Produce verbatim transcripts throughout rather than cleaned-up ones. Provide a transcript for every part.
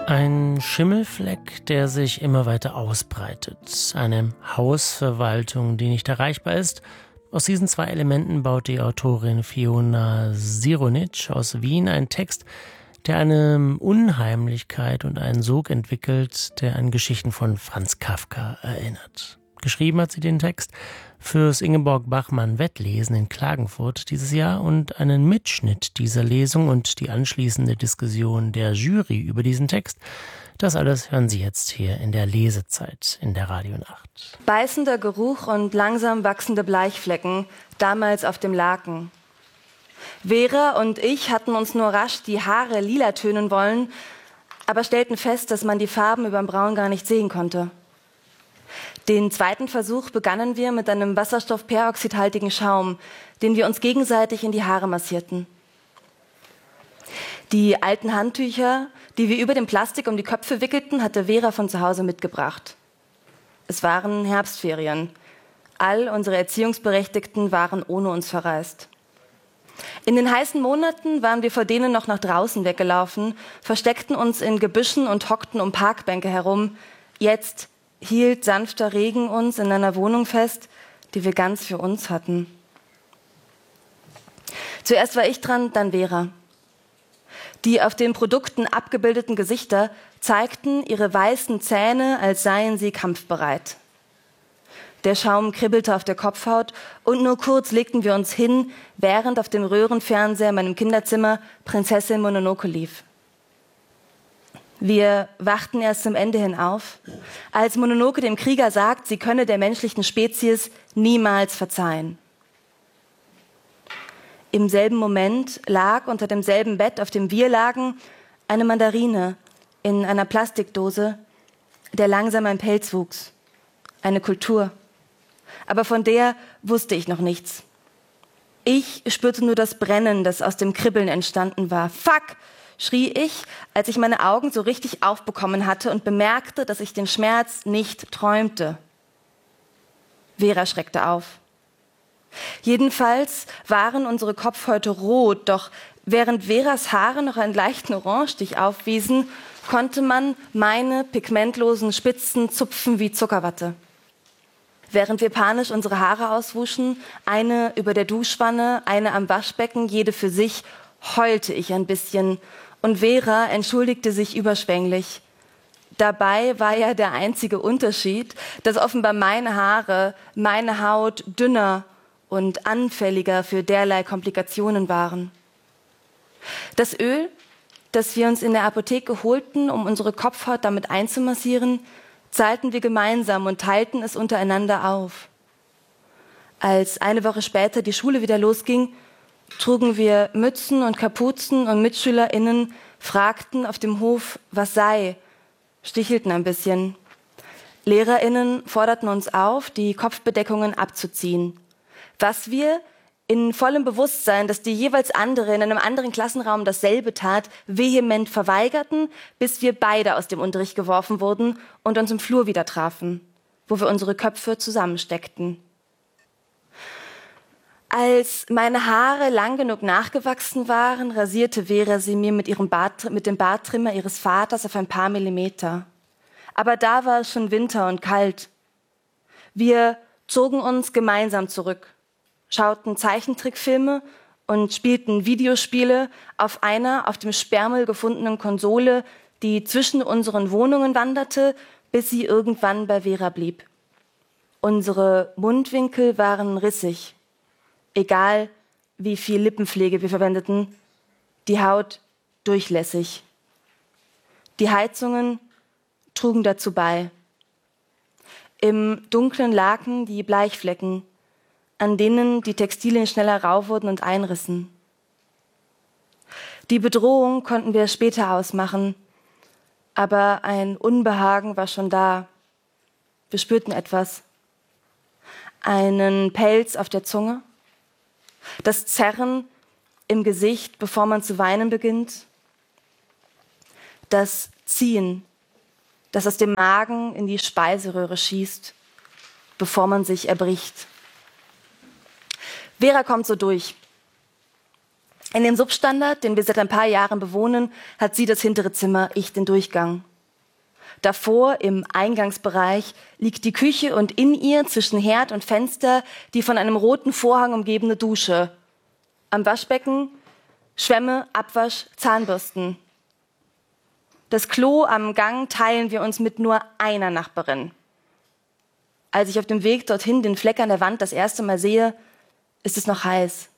Ein Schimmelfleck, der sich immer weiter ausbreitet. Eine Hausverwaltung, die nicht erreichbar ist. Aus diesen zwei Elementen baut die Autorin Fiona Sironic aus Wien einen Text, der eine Unheimlichkeit und einen Sog entwickelt, der an Geschichten von Franz Kafka erinnert. Geschrieben hat sie den Text fürs Ingeborg-Bachmann-Wettlesen in Klagenfurt dieses Jahr und einen Mitschnitt dieser Lesung und die anschließende Diskussion der Jury über diesen Text. Das alles hören Sie jetzt hier in der Lesezeit in der Radio Nacht. Beißender Geruch und langsam wachsende Bleichflecken, damals auf dem Laken. Vera und ich hatten uns nur rasch die Haare lila tönen wollen, aber stellten fest, dass man die Farben überm Braun gar nicht sehen konnte. Den zweiten Versuch begannen wir mit einem wasserstoffperoxidhaltigen Schaum, den wir uns gegenseitig in die Haare massierten. Die alten Handtücher, die wir über dem Plastik um die Köpfe wickelten, hatte Vera von zu Hause mitgebracht. Es waren Herbstferien. All unsere Erziehungsberechtigten waren ohne uns verreist. In den heißen Monaten waren wir vor denen noch nach draußen weggelaufen, versteckten uns in Gebüschen und hockten um Parkbänke herum. Jetzt hielt sanfter Regen uns in einer Wohnung fest, die wir ganz für uns hatten. Zuerst war ich dran, dann Vera. Die auf den Produkten abgebildeten Gesichter zeigten ihre weißen Zähne, als seien sie kampfbereit. Der Schaum kribbelte auf der Kopfhaut und nur kurz legten wir uns hin, während auf dem Röhrenfernseher in meinem Kinderzimmer Prinzessin Mononoke lief. Wir wachten erst zum Ende hin auf, als Mononoke dem Krieger sagt, sie könne der menschlichen Spezies niemals verzeihen. Im selben Moment lag unter demselben Bett, auf dem wir lagen, eine Mandarine in einer Plastikdose, der langsam ein Pelz wuchs. Eine Kultur. Aber von der wusste ich noch nichts. Ich spürte nur das Brennen, das aus dem Kribbeln entstanden war. Fuck! Schrie ich, als ich meine Augen so richtig aufbekommen hatte und bemerkte, dass ich den Schmerz nicht träumte. Vera schreckte auf. Jedenfalls waren unsere Kopfhäute rot, doch während Veras Haare noch einen leichten Orangestich aufwiesen, konnte man meine pigmentlosen Spitzen zupfen wie Zuckerwatte. Während wir panisch unsere Haare auswuschen, eine über der Duschwanne, eine am Waschbecken, jede für sich, heulte ich ein bisschen. Und Vera entschuldigte sich überschwänglich. Dabei war ja der einzige Unterschied, dass offenbar meine Haare, meine Haut dünner und anfälliger für derlei Komplikationen waren. Das Öl, das wir uns in der Apotheke holten, um unsere Kopfhaut damit einzumassieren, zahlten wir gemeinsam und teilten es untereinander auf. Als eine Woche später die Schule wieder losging, trugen wir Mützen und Kapuzen und MitschülerInnen fragten auf dem Hof, was sei, stichelten ein bisschen. LehrerInnen forderten uns auf, die Kopfbedeckungen abzuziehen. Was wir in vollem Bewusstsein, dass die jeweils andere in einem anderen Klassenraum dasselbe tat, vehement verweigerten, bis wir beide aus dem Unterricht geworfen wurden und uns im Flur wieder trafen, wo wir unsere Köpfe zusammensteckten. Als meine Haare lang genug nachgewachsen waren, rasierte Vera sie mir mit, ihrem Bart, mit dem Barttrimmer ihres Vaters auf ein paar Millimeter. Aber da war es schon Winter und kalt. Wir zogen uns gemeinsam zurück, schauten Zeichentrickfilme und spielten Videospiele auf einer auf dem Sperrmüll gefundenen Konsole, die zwischen unseren Wohnungen wanderte, bis sie irgendwann bei Vera blieb. Unsere Mundwinkel waren rissig. Egal, wie viel Lippenpflege wir verwendeten, die Haut durchlässig. Die Heizungen trugen dazu bei. Im dunklen Laken die Bleichflecken, an denen die Textilien schneller rau wurden und einrissen. Die Bedrohung konnten wir später ausmachen, aber ein Unbehagen war schon da. Wir spürten etwas. Einen Pelz auf der Zunge, das Zerren im Gesicht, bevor man zu weinen beginnt, das Ziehen, das aus dem Magen in die Speiseröhre schießt, bevor man sich erbricht. Vera kommt so durch. In dem Substandard, den wir seit ein paar Jahren bewohnen, hat sie das hintere Zimmer, ich den Durchgang. Davor, im Eingangsbereich, liegt die Küche und in ihr zwischen Herd und Fenster die von einem roten Vorhang umgebene Dusche. Am Waschbecken Schwämme, Abwasch, Zahnbürsten. Das Klo am Gang teilen wir uns mit nur einer Nachbarin. Als ich auf dem Weg dorthin den Fleck an der Wand das erste Mal sehe, ist es noch heiß.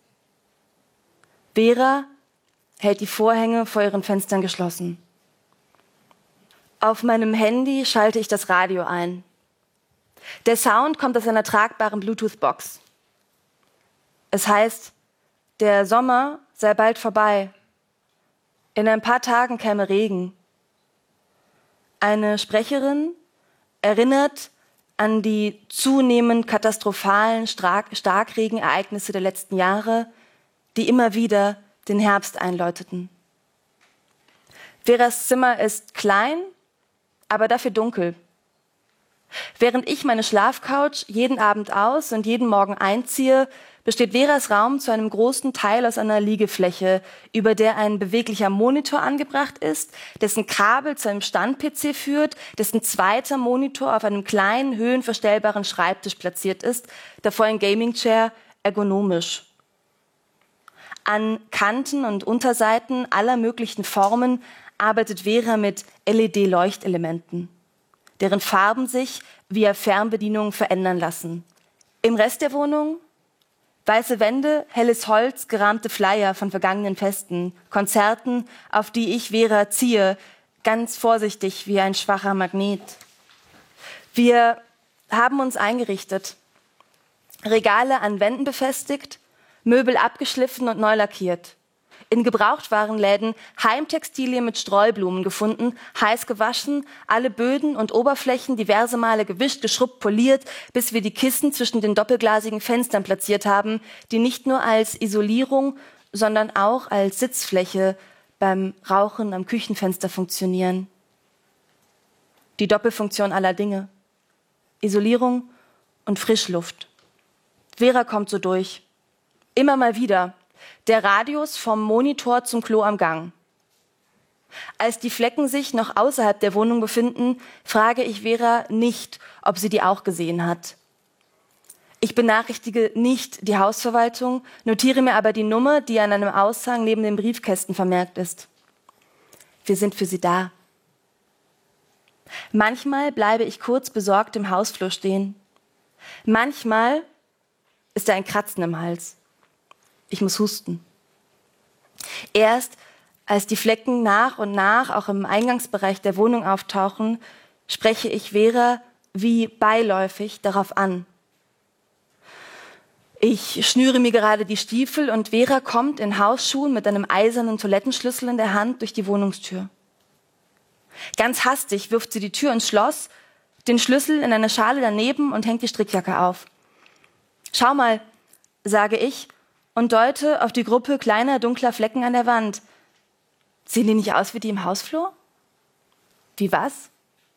Vera hält die Vorhänge vor ihren Fenstern geschlossen. Auf meinem Handy schalte ich das Radio ein. Der Sound kommt aus einer tragbaren Bluetooth-Box. Es heißt, der Sommer sei bald vorbei. In ein paar Tagen käme Regen. Eine Sprecherin erinnert an die zunehmend katastrophalen Starkregenereignisse der letzten Jahre, die immer wieder den Herbst einläuteten. Veras Zimmer ist klein, aber dafür dunkel. Während ich meine Schlafcouch jeden Abend aus und jeden Morgen einziehe, besteht Veras Raum zu einem großen Teil aus einer Liegefläche, über der ein beweglicher Monitor angebracht ist, dessen Kabel zu einem Stand-P C führt, dessen zweiter Monitor auf einem kleinen, höhenverstellbaren Schreibtisch platziert ist, davor ein Gaming-Chair ergonomisch. An Kanten und Unterseiten aller möglichen Formen arbeitet Vera mit L E D-Leuchtelementen, deren Farben sich via Fernbedienung verändern lassen. Im Rest der Wohnung weiße Wände, helles Holz, gerahmte Flyer von vergangenen Festen, Konzerten, auf die ich Vera ziehe, ganz vorsichtig wie ein schwacher Magnet. Wir haben uns eingerichtet, Regale an Wänden befestigt, Möbel abgeschliffen und neu lackiert. In Gebrauchtwarenläden Heimtextilien mit Streublumen gefunden, heiß gewaschen, alle Böden und Oberflächen diverse Male gewischt, geschrubbt, poliert, bis wir die Kissen zwischen den doppelglasigen Fenstern platziert haben, die nicht nur als Isolierung, sondern auch als Sitzfläche beim Rauchen am Küchenfenster funktionieren. Die Doppelfunktion aller Dinge. Isolierung und Frischluft. Vera kommt so durch. Immer mal wieder. Der Radius vom Monitor zum Klo am Gang. Als die Flecken sich noch außerhalb der Wohnung befinden, frage ich Vera nicht, ob sie die auch gesehen hat. Ich benachrichtige nicht die Hausverwaltung, notiere mir aber die Nummer, die an einem Aushang neben den Briefkästen vermerkt ist. Wir sind für sie da. Manchmal bleibe ich kurz besorgt im Hausflur stehen. Manchmal ist da ein Kratzen im Hals. Ich muss husten. Erst als die Flecken nach und nach auch im Eingangsbereich der Wohnung auftauchen, spreche ich Vera wie beiläufig darauf an. Ich schnüre mir gerade die Stiefel und Vera kommt in Hausschuhen mit einem eisernen Toilettenschlüssel in der Hand durch die Wohnungstür. Ganz hastig wirft sie die Tür ins Schloss, den Schlüssel in eine Schale daneben und hängt die Strickjacke auf. Schau mal, sage ich und deute auf die Gruppe kleiner, dunkler Flecken an der Wand. Sehen die nicht aus wie die im Hausflur? Wie was?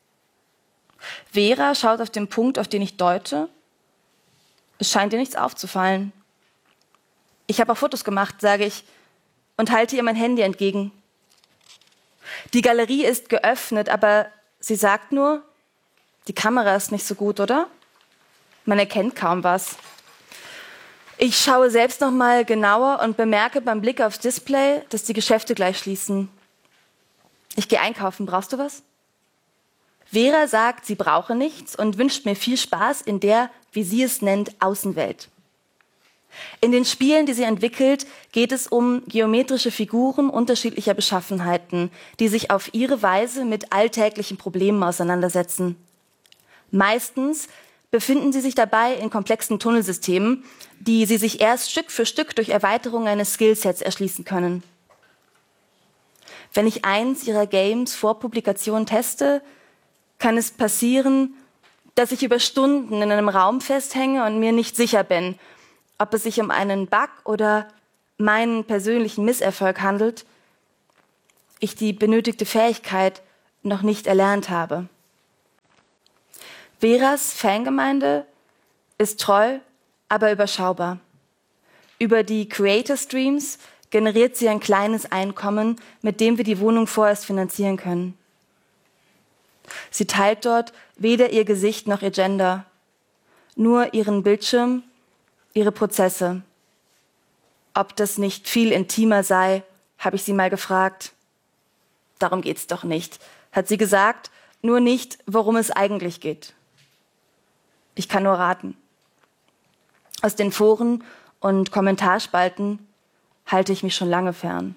Vera schaut auf den Punkt, auf den ich deute. Es scheint ihr nichts aufzufallen. Ich habe auch Fotos gemacht, sage ich, und halte ihr mein Handy entgegen. Die Galerie ist geöffnet, aber sie sagt nur, die Kamera ist nicht so gut, oder? Man erkennt kaum was. Ich schaue selbst noch mal genauer und bemerke beim Blick aufs Display, dass die Geschäfte gleich schließen. Ich gehe einkaufen. Brauchst du was? Vera sagt, sie brauche nichts und wünscht mir viel Spaß in der, wie sie es nennt, Außenwelt. In den Spielen, die sie entwickelt, geht es um geometrische Figuren unterschiedlicher Beschaffenheiten, die sich auf ihre Weise mit alltäglichen Problemen auseinandersetzen. Meistens befinden sie sich dabei in komplexen Tunnelsystemen, die sie sich erst Stück für Stück durch Erweiterung eines Skillsets erschließen können. Wenn ich eins ihrer Games vor Publikation teste, kann es passieren, dass ich über Stunden in einem Raum festhänge und mir nicht sicher bin, ob es sich um einen Bug oder meinen persönlichen Misserfolg handelt, ich die benötigte Fähigkeit noch nicht erlernt habe. Veras Fangemeinde ist treu, aber überschaubar. Über die Creator-Streams, generiert sie ein kleines Einkommen, mit dem wir die Wohnung vorerst finanzieren können. Sie teilt dort weder ihr Gesicht noch ihr Gender, nur ihren Bildschirm, ihre Prozesse. Ob das nicht viel intimer sei, habe ich sie mal gefragt. Darum geht's doch nicht, hat sie gesagt, nur nicht, worum es eigentlich geht. Ich kann nur raten. Aus den Foren und Kommentarspalten halte ich mich schon lange fern.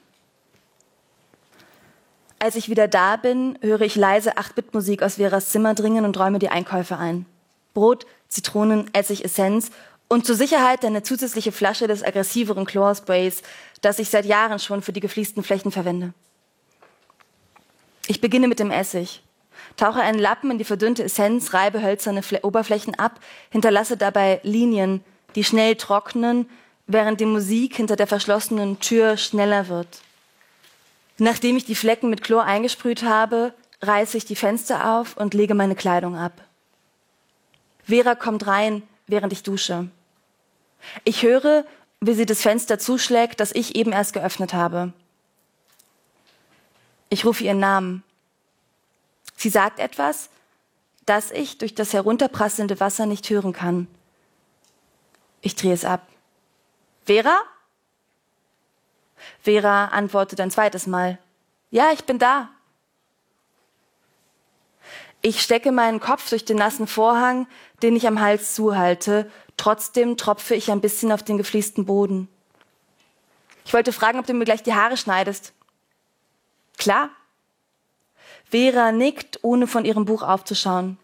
Als ich wieder da bin, höre ich leise acht-Bit-Musik aus Veras Zimmer dringen und räume die Einkäufe ein. Brot, Zitronen, Essig, Essenz und zur Sicherheit eine zusätzliche Flasche des aggressiveren Chlorsprays, das ich seit Jahren schon für die gefliesten Flächen verwende. Ich beginne mit dem Essig, tauche einen Lappen in die verdünnte Essenz, reibe hölzerne Fl- Oberflächen ab, hinterlasse dabei Linien, die schnell trocknen, während die Musik hinter der verschlossenen Tür schneller wird. Nachdem ich die Flecken mit Chlor eingesprüht habe, reiße ich die Fenster auf und lege meine Kleidung ab. Vera kommt rein, während ich dusche. Ich höre, wie sie das Fenster zuschlägt, das ich eben erst geöffnet habe. Ich rufe ihren Namen. Sie sagt etwas, das ich durch das herunterprasselnde Wasser nicht hören kann. Ich drehe es ab. Vera? Vera antwortet ein zweites Mal. Ja, ich bin da. Ich stecke meinen Kopf durch den nassen Vorhang, den ich am Hals zuhalte. Trotzdem tropfe ich ein bisschen auf den gefliesten Boden. Ich wollte fragen, ob du mir gleich die Haare schneidest. Klar. Vera nickt, ohne von ihrem Buch aufzuschauen.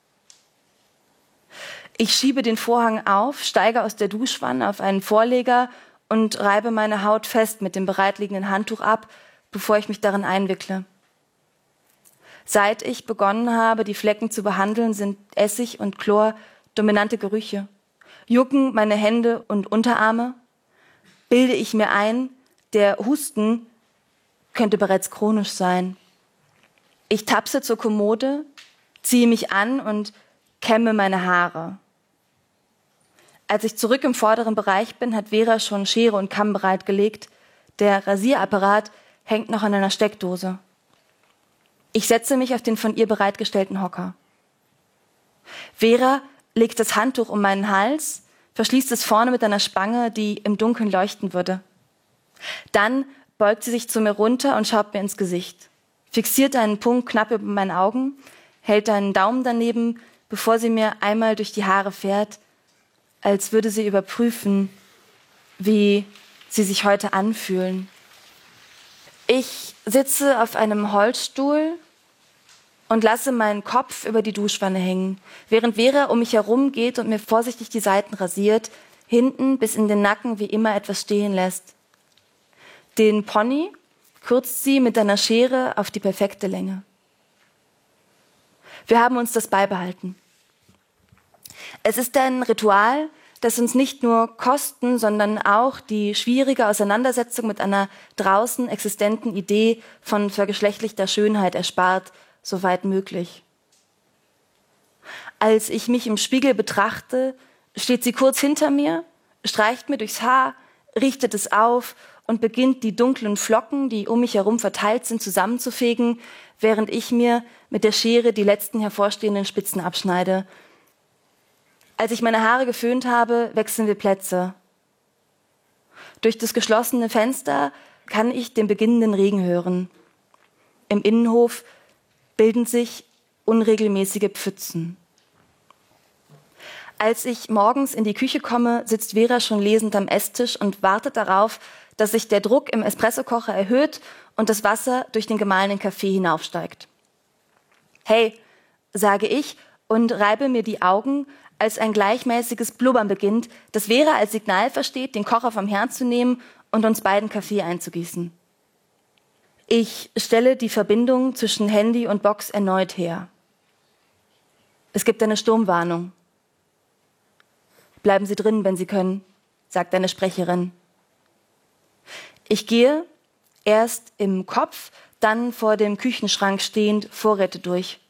Ich schiebe den Vorhang auf, steige aus der Duschwanne auf einen Vorleger und reibe meine Haut fest mit dem bereitliegenden Handtuch ab, bevor ich mich darin einwickle. Seit ich begonnen habe, die Flecken zu behandeln, sind Essig und Chlor dominante Gerüche. Jucken meine Hände und Unterarme, bilde ich mir ein, der Husten könnte bereits chronisch sein. Ich tapse zur Kommode, ziehe mich an und kämme meine Haare. Als ich zurück im vorderen Bereich bin, hat Vera schon Schere und Kamm bereitgelegt. Der Rasierapparat hängt noch an einer Steckdose. Ich setze mich auf den von ihr bereitgestellten Hocker. Vera legt das Handtuch um meinen Hals, verschließt es vorne mit einer Spange, die im Dunkeln leuchten würde. Dann beugt sie sich zu mir runter und schaut mir ins Gesicht, fixiert einen Punkt knapp über meinen Augen, hält einen Daumen daneben, bevor sie mir einmal durch die Haare fährt, als würde sie überprüfen, wie sie sich heute anfühlen. Ich sitze auf einem Holzstuhl und lasse meinen Kopf über die Duschwanne hängen, während Vera um mich herum geht und mir vorsichtig die Seiten rasiert, hinten bis in den Nacken wie immer etwas stehen lässt. Den Pony kürzt sie mit einer Schere auf die perfekte Länge. Wir haben uns das beibehalten. Es ist ein Ritual, das uns nicht nur Kosten, sondern auch die schwierige Auseinandersetzung mit einer draußen existenten Idee von vergeschlechtlichter Schönheit erspart, soweit möglich. Als ich mich im Spiegel betrachte, steht sie kurz hinter mir, streicht mir durchs Haar, richtet es auf und beginnt, die dunklen Flocken, die um mich herum verteilt sind, zusammenzufegen, während ich mir mit der Schere die letzten hervorstehenden Spitzen abschneide. Als ich meine Haare geföhnt habe, wechseln wir Plätze. Durch das geschlossene Fenster kann ich den beginnenden Regen hören. Im Innenhof bilden sich unregelmäßige Pfützen. Als ich morgens in die Küche komme, sitzt Vera schon lesend am Esstisch und wartet darauf, dass sich der Druck im Espressokocher erhöht und das Wasser durch den gemahlenen Kaffee hinaufsteigt. Hey, sage ich und reibe mir die Augen, als ein gleichmäßiges Blubbern beginnt, das Vera als Signal versteht, den Kocher vom Herd zu nehmen und uns beiden Kaffee einzugießen. Ich stelle die Verbindung zwischen Handy und Box erneut her. Es gibt eine Sturmwarnung. Bleiben Sie drin, wenn Sie können, sagt eine Sprecherin. Ich gehe, erst im Kopf, dann vor dem Küchenschrank stehend, Vorräte durch.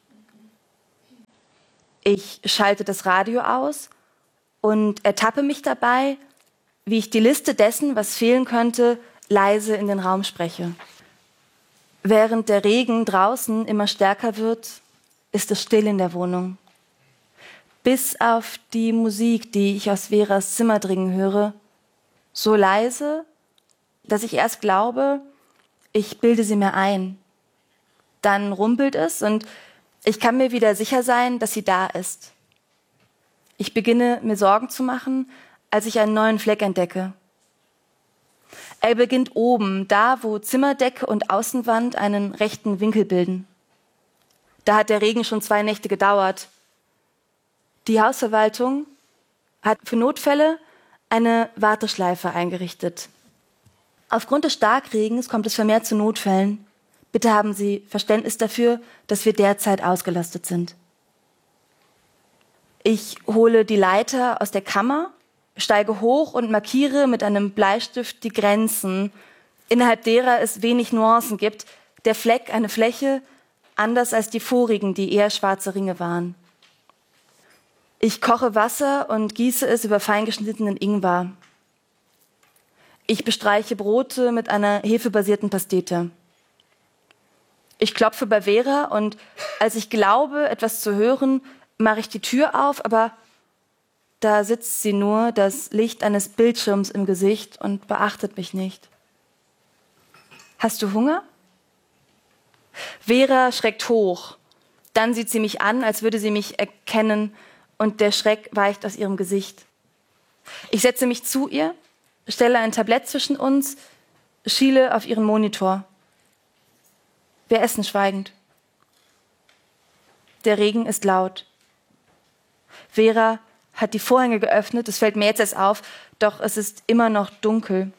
Ich schalte das Radio aus und ertappe mich dabei, wie ich die Liste dessen, was fehlen könnte, leise in den Raum spreche. Während der Regen draußen immer stärker wird, ist es still in der Wohnung. Bis auf die Musik, die ich aus Veras Zimmer dringen höre, so leise, dass ich erst glaube, ich bilde sie mir ein. Dann rumpelt es und ich kann mir wieder sicher sein, dass sie da ist. Ich beginne, mir Sorgen zu machen, als ich einen neuen Fleck entdecke. Er beginnt oben, da wo Zimmerdecke und Außenwand einen rechten Winkel bilden. Da hat der Regen schon zwei Nächte gedauert. Die Hausverwaltung hat für Notfälle eine Warteschleife eingerichtet. Aufgrund des Starkregens kommt es vermehrt zu Notfällen. Bitte haben Sie Verständnis dafür, dass wir derzeit ausgelastet sind. Ich hole die Leiter aus der Kammer, steige hoch und markiere mit einem Bleistift die Grenzen, innerhalb derer es wenig Nuancen gibt. Der Fleck eine Fläche, anders als die vorigen, die eher schwarze Ringe waren. Ich koche Wasser und gieße es über feingeschnittenen Ingwer. Ich bestreiche Brote mit einer hefebasierten Pastete. Ich klopfe bei Vera und als ich glaube, etwas zu hören, mache ich die Tür auf, aber da sitzt sie nur, das Licht eines Bildschirms im Gesicht und beachtet mich nicht. Hast du Hunger? Vera schreckt hoch. Dann sieht sie mich an, als würde sie mich erkennen und der Schreck weicht aus ihrem Gesicht. Ich setze mich zu ihr, stelle ein Tablett zwischen uns, schiele auf ihren Monitor. Wir essen schweigend. Der Regen ist laut. Vera hat die Vorhänge geöffnet, es fällt mir jetzt erst auf, doch es ist immer noch dunkel.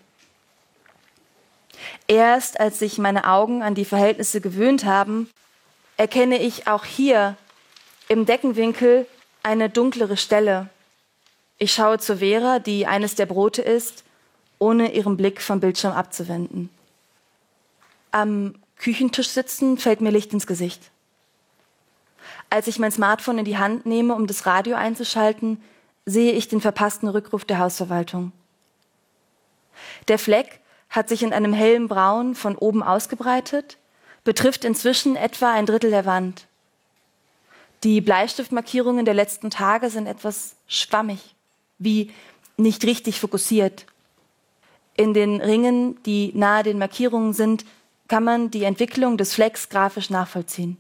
Erst als sich meine Augen an die Verhältnisse gewöhnt haben, erkenne ich auch hier im Deckenwinkel eine dunklere Stelle. Ich schaue zu Vera, die eines der Brote isst, ohne ihren Blick vom Bildschirm abzuwenden. Am Küchentisch sitzen fällt mir Licht ins Gesicht. Als ich mein Smartphone in die Hand nehme, um das Radio einzuschalten, sehe ich den verpassten Rückruf der Hausverwaltung. Der Fleck hat sich in einem hellen Braun von oben ausgebreitet, betrifft inzwischen etwa ein Drittel der Wand. Die Bleistiftmarkierungen der letzten Tage sind etwas schwammig, wie nicht richtig fokussiert. In den Ringen, die nahe den Markierungen sind, kann man die Entwicklung des Flecks grafisch nachvollziehen.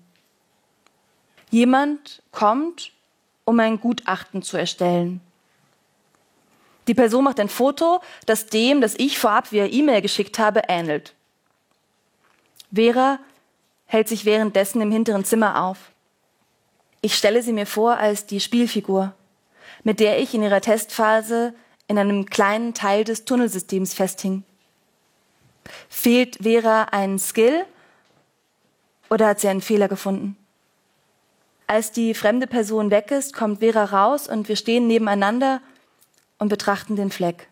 Jemand kommt, um ein Gutachten zu erstellen. Die Person macht ein Foto, das dem, das ich vorab via E-Mail geschickt habe, ähnelt. Vera hält sich währenddessen im hinteren Zimmer auf. Ich stelle sie mir vor als die Spielfigur, mit der ich in ihrer Testphase in einem kleinen Teil des Tunnelsystems festhing. Fehlt Vera ein Skill oder hat sie einen Fehler gefunden? Als die fremde Person weg ist, kommt Vera raus und wir stehen nebeneinander und betrachten den Fleck.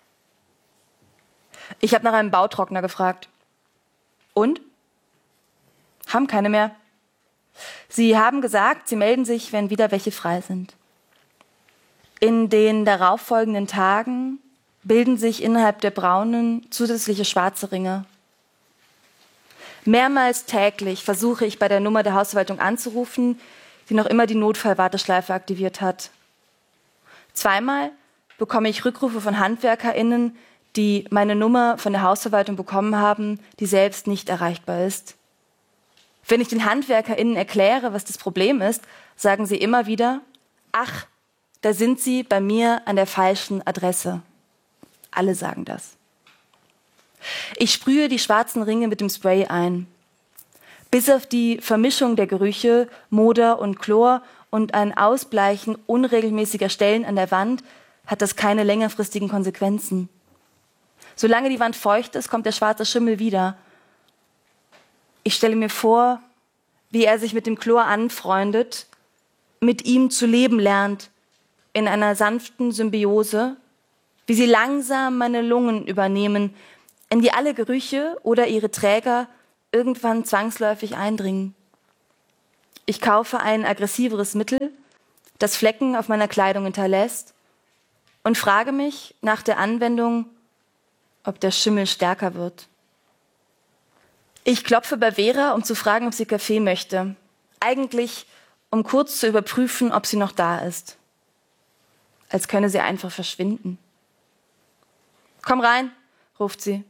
Ich habe nach einem Bautrockner gefragt. Und? Haben keine mehr. Sie haben gesagt, sie melden sich, wenn wieder welche frei sind. In den darauffolgenden Tagen bilden sich innerhalb der braunen zusätzliche schwarze Ringe. Mehrmals täglich versuche ich bei der Nummer der Hausverwaltung anzurufen, die noch immer die Notfallwarteschleife aktiviert hat. Zweimal bekomme ich Rückrufe von HandwerkerInnen, die meine Nummer von der Hausverwaltung bekommen haben, die selbst nicht erreichbar ist. Wenn ich den HandwerkerInnen erkläre, was das Problem ist, sagen sie immer wieder, ach, da sind sie bei mir an der falschen Adresse. Alle sagen das. Ich sprühe die schwarzen Ringe mit dem Spray ein. Bis auf die Vermischung der Gerüche, Moder und Chlor und ein Ausbleichen unregelmäßiger Stellen an der Wand hat das keine längerfristigen Konsequenzen. Solange die Wand feucht ist, kommt der schwarze Schimmel wieder. Ich stelle mir vor, wie er sich mit dem Chlor anfreundet, mit ihm zu leben lernt, in einer sanften Symbiose, wie sie langsam meine Lungen übernehmen, in die alle Gerüche oder ihre Träger irgendwann zwangsläufig eindringen. Ich kaufe ein aggressiveres Mittel, das Flecken auf meiner Kleidung hinterlässt und frage mich nach der Anwendung, ob der Schimmel stärker wird. Ich klopfe bei Vera, um zu fragen, ob sie Kaffee möchte. Eigentlich, um kurz zu überprüfen, ob sie noch da ist. Als könne sie einfach verschwinden. Komm rein, ruft sie.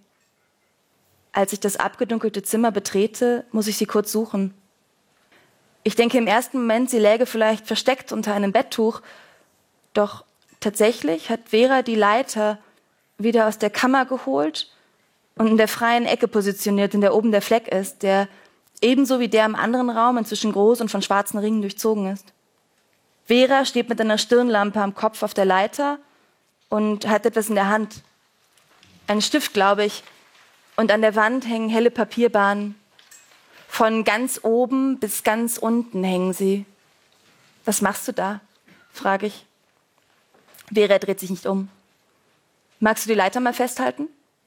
Als ich das abgedunkelte Zimmer betrete, muss ich sie kurz suchen. Ich denke im ersten Moment, sie läge vielleicht versteckt unter einem Betttuch. Doch tatsächlich hat Vera die Leiter wieder aus der Kammer geholt und in der freien Ecke positioniert, in der oben der Fleck ist, der ebenso wie der im anderen Raum inzwischen groß und von schwarzen Ringen durchzogen ist. Vera steht mit einer Stirnlampe am Kopf auf der Leiter und hat etwas in der Hand. Ein Stift, glaube ich. Und an der Wand hängen helle Papierbahnen. Von ganz oben bis ganz unten hängen sie. Was machst du da? Frage ich. Vera dreht sich nicht um. Magst du die Leiter mal festhalten?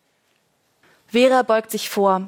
Vera beugt sich vor.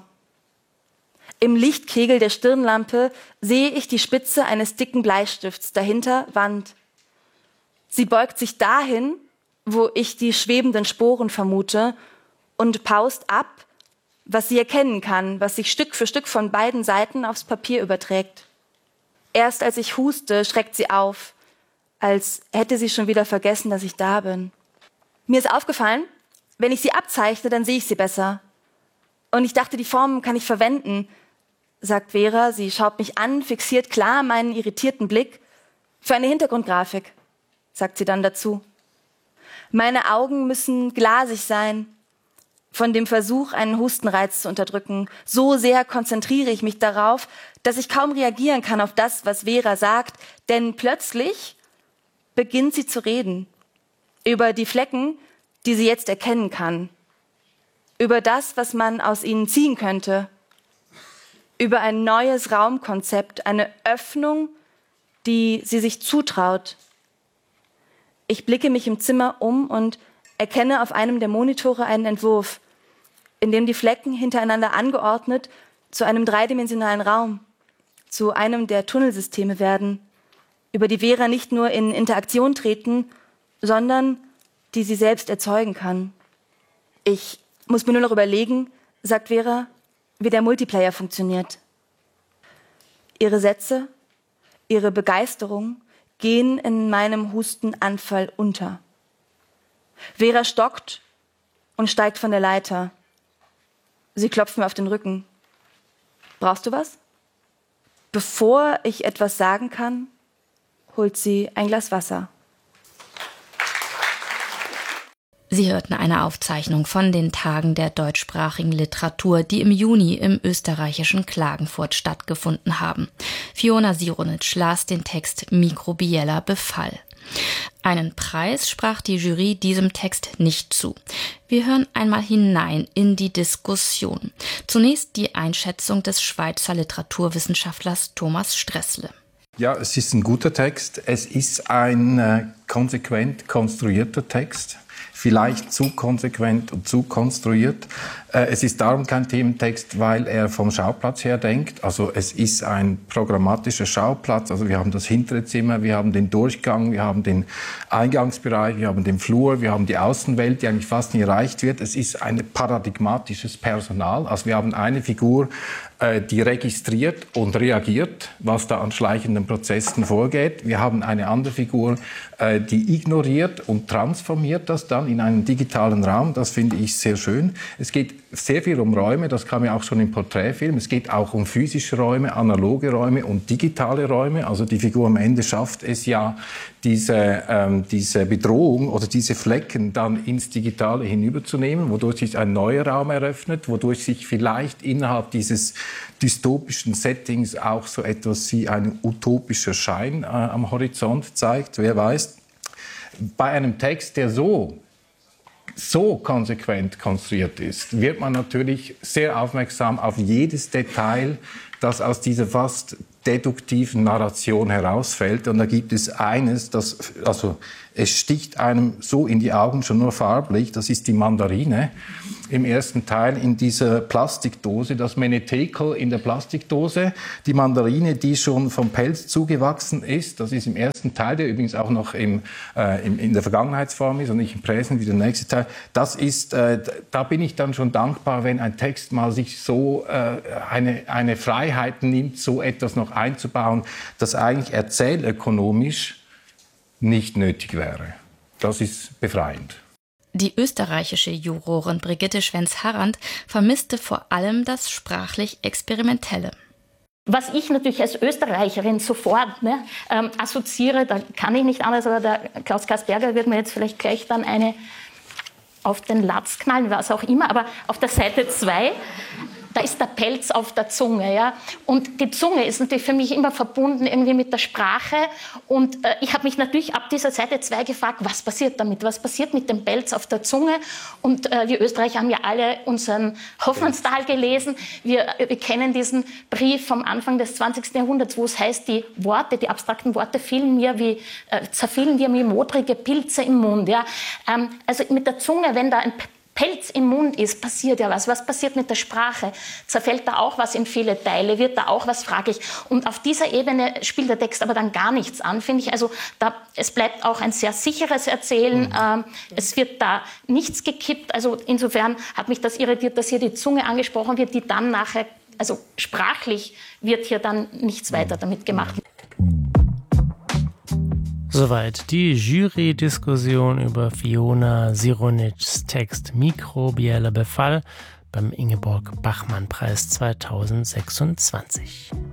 Im Lichtkegel der Stirnlampe sehe ich die Spitze eines dicken Bleistifts, dahinter Wand. Sie beugt sich dahin, wo ich die schwebenden Sporen vermute, und paust ab, was sie erkennen kann, was sich Stück für Stück von beiden Seiten aufs Papier überträgt. Erst als ich huste, schreckt sie auf, als hätte sie schon wieder vergessen, dass ich da bin. Mir ist aufgefallen, wenn ich sie abzeichne, dann sehe ich sie besser. Und ich dachte, die Formen kann ich verwenden, sagt Vera. Sie schaut mich an, fixiert klar meinen irritierten Blick. Für eine Hintergrundgrafik, sagt sie dann dazu. Meine Augen müssen glasig sein. Von dem Versuch, einen Hustenreiz zu unterdrücken. So sehr konzentriere ich mich darauf, dass ich kaum reagieren kann auf das, was Vera sagt. Denn plötzlich beginnt sie zu reden. Über die Flecken, die sie jetzt erkennen kann. Über das, was man aus ihnen ziehen könnte. Über ein neues Raumkonzept, eine Öffnung, die sie sich zutraut. Ich blicke mich im Zimmer um und erkenne auf einem der Monitore einen Entwurf, in dem die Flecken hintereinander angeordnet zu einem dreidimensionalen Raum, zu einem der Tunnelsysteme werden, über die Vera nicht nur in Interaktion treten, sondern die sie selbst erzeugen kann. Ich muss mir nur noch überlegen, sagt Vera, wie der Multiplayer funktioniert. Ihre Sätze, ihre Begeisterung gehen in meinem Hustenanfall unter. Vera stockt und steigt von der Leiter. Sie klopft mir auf den Rücken. Brauchst du was? Bevor ich etwas sagen kann, holt sie ein Glas Wasser. Sie hörten eine Aufzeichnung von den Tagen der deutschsprachigen Literatur, die im Juni im österreichischen Klagenfurt stattgefunden haben. Fiona Sironitsch las den Text Mikrobieller Befall. Einen Preis sprach die Jury diesem Text nicht zu. Wir hören einmal hinein in die Diskussion. Zunächst die Einschätzung des Schweizer Literaturwissenschaftlers Thomas Stressle. Ja, es ist ein guter Text. Es ist ein äh, konsequent konstruierter Text. Vielleicht zu konsequent und zu konstruiert. Äh, es ist darum kein Thementext, weil er vom Schauplatz her denkt. Also es ist ein programmatischer Schauplatz. Also wir haben das hintere Zimmer, wir haben den Durchgang, wir haben den Eingangsbereich, wir haben den Flur, wir haben die Außenwelt, die eigentlich fast nie erreicht wird. Es ist ein paradigmatisches Personal. Also wir haben eine Figur, äh, die registriert und reagiert, was da an schleichenden Prozessen vorgeht. Wir haben eine andere Figur, äh, die ignoriert und transformiert das dann in einen digitalen Raum. Das finde ich sehr schön. Es geht sehr viel um Räume, das kam ja auch schon im Porträtfilm. Es geht auch um physische Räume, analoge Räume und digitale Räume. Also die Figur am Ende schafft es ja, diese, ähm, diese Bedrohung oder diese Flecken dann ins Digitale hinüberzunehmen, wodurch sich ein neuer Raum eröffnet, wodurch sich vielleicht innerhalb dieses dystopischen Settings auch so etwas wie ein utopischer Schein äh, am Horizont zeigt. Wer weiß. Bei einem Text, der so so konsequent konstruiert ist, wird man natürlich sehr aufmerksam auf jedes Detail, das aus dieser fast deduktiven Narration herausfällt. Und da gibt es eines, das, also es sticht einem so in die Augen, schon nur farblich, das ist die Mandarine. im ersten Teil in dieser Plastikdose, das Menetekel in der Plastikdose, die Mandarine, die schon vom Pelz zugewachsen ist. Das ist im ersten Teil, der übrigens auch noch im, äh, im, in der Vergangenheitsform ist und nicht im Präsens wie der nächste Teil. Das ist, äh, da bin ich dann schon dankbar, wenn ein Text mal sich so äh, eine, eine Freiheit nimmt, so etwas noch einzubauen, das eigentlich erzählökonomisch nicht nötig wäre. Das ist befreiend. Die österreichische Jurorin Brigitte Schwenz-Harrand vermisste vor allem das sprachlich Experimentelle. Was ich natürlich als Österreicherin sofort ne, ähm, assoziiere, da kann ich nicht anders, aber der Klaus Kasperger wird mir jetzt vielleicht gleich dann eine auf den Latz knallen, was auch immer, aber auf der Seite zwei, da ist der Pelz auf der Zunge. Ja? Und die Zunge ist natürlich für mich immer verbunden irgendwie mit der Sprache. Und äh, ich habe mich natürlich ab dieser Seite zwei gefragt, was passiert damit? Was passiert mit dem Pelz auf der Zunge? Und äh, wir Österreicher haben ja alle unseren Hoffmannsthal gelesen. Wir, wir kennen diesen Brief vom Anfang des zwanzigsten Jahrhunderts, wo es heißt, die Worte, die abstrakten Worte fielen mir wie, äh, zerfielen mir wie modrige Pilze im Mund. Ja? Ähm, also mit der Zunge, wenn da ein Pelz im Mund ist, passiert ja was. Was passiert mit der Sprache? Zerfällt da auch was in viele Teile? Wird da auch was, frage ich. Und auf dieser Ebene spielt der Text aber dann gar nichts an, finde ich. Also da, es bleibt auch ein sehr sicheres Erzählen. Mhm. Ähm, es wird da nichts gekippt. Also insofern hat mich das irritiert, dass hier die Zunge angesprochen wird, die dann nachher, also sprachlich wird hier dann nichts weiter damit gemacht. Soweit die Jury-Diskussion über Fiona Sironitschs Text Mikrobieller Befall beim Ingeborg-Bachmann-Preis zweitausendsechsundzwanzig.